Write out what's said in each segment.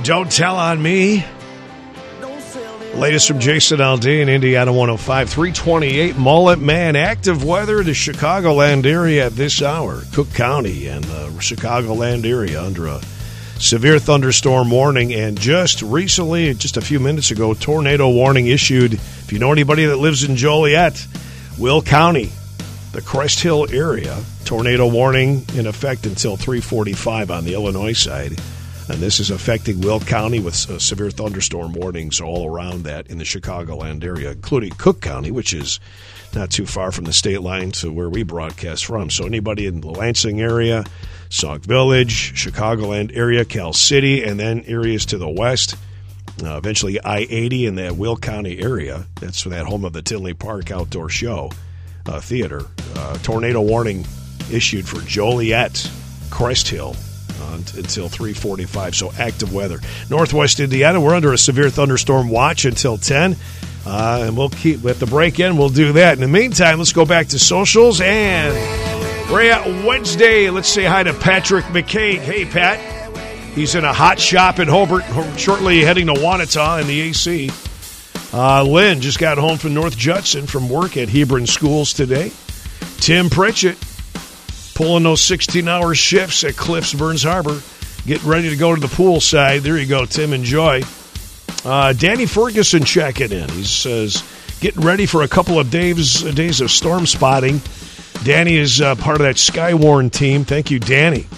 Don't Tell on Me. Latest from Jason Aldean, Indiana 105. 328 Mullet Man. Active weather to Chicagoland area at this hour. Cook County and the Chicagoland area under a severe thunderstorm warning. And just recently, just a few minutes ago, tornado warning issued. If you know anybody that lives in Joliet, Will County, the Crest Hill area, tornado warning in effect until 3:45 on the Illinois side. And this is affecting Will County with severe thunderstorm warnings all around that in the Chicagoland area, including Cook County, which is not too far from the state line to where we broadcast from. So anybody in the Lansing area, Sauk Village, Chicagoland area, Cal City, and then areas to the west, eventually I-80 in that Will County area. That's for that home of the Tinley Park Outdoor Show Theater. Tornado warning issued for Joliet, Crest Hill, until 3:45, so active weather. Northwest Indiana, we're under a severe thunderstorm watch until 10, and we'll keep at the break in. We'll do that. In the meantime, let's go back to socials, and we're at Wednesday. Let's say hi to Patrick McCaig. Hey, Pat. He's in a hot shop in Hobart, shortly heading to Wanata in the AC. Lynn just got home from North Judson from work at Hebron Schools today. Tim Pritchett pulling those 16-hour shifts at Cliffs Burns Harbor, getting ready to go to the pool side. There you go, Tim. Enjoy. Danny Ferguson checking in. He says, getting ready for a couple of days of storm spotting. Danny is part of that Skywarn team. Thank you, Danny.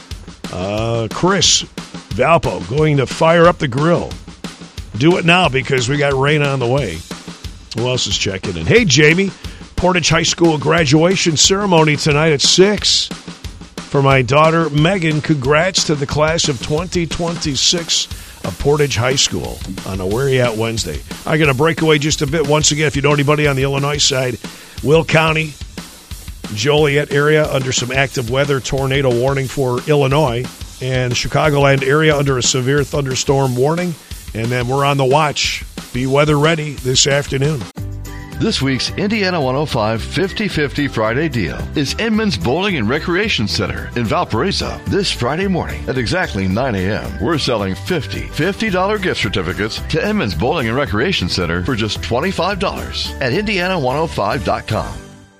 Chris Valpo going to fire up the grill. Do it now because we got rain on the way. Who else is checking in? Hey, Jamie. Portage High School graduation ceremony tonight at 6 for my daughter Megan. Congrats to the class of 2026 of Portage High School on a Where You At Wednesday. I'm going to break away just a bit. Once again, if you know anybody on the Illinois side, Will County, Joliet area under some active weather, tornado warning for Illinois, and Chicagoland area under a severe thunderstorm warning. And then we're on the watch. Be weather ready this afternoon. This week's Indiana 105 50-50 Friday deal is Edmonds Bowling and Recreation Center in Valparaiso. This Friday morning at exactly 9 a.m., we're selling $50 gift certificates to Edmonds Bowling and Recreation Center for just $25 at Indiana105.com.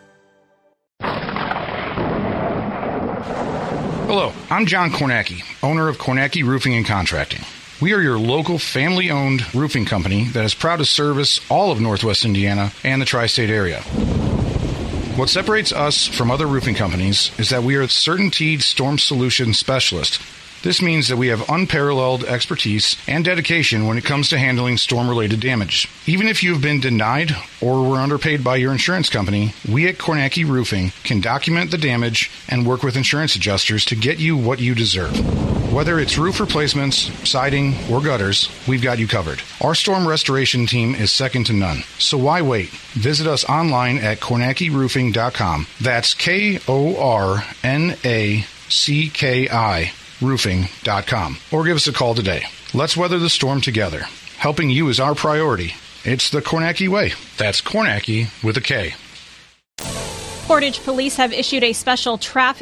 Hello, I'm John Kornacki, owner of Kornacki Roofing and Contracting. We are your local family-owned roofing company that is proud to service all of Northwest Indiana and the tri-state area. What separates us from other roofing companies is that we are a CertainTeed storm solution specialist. This means that we have unparalleled expertise and dedication when it comes to handling storm-related damage. Even if you've been denied or were underpaid by your insurance company, we at Kornacki Roofing can document the damage and work with insurance adjusters to get you what you deserve. Whether it's roof replacements, siding, or gutters, we've got you covered. Our storm restoration team is second to none. So why wait? Visit us online at KornackiRoofing.com. That's KORNACKI roofing.com. Or give us a call today. Let's weather the storm together. Helping you is our priority. It's the Kornacki way. That's Kornacki with a K. Portage police have issued a special traffic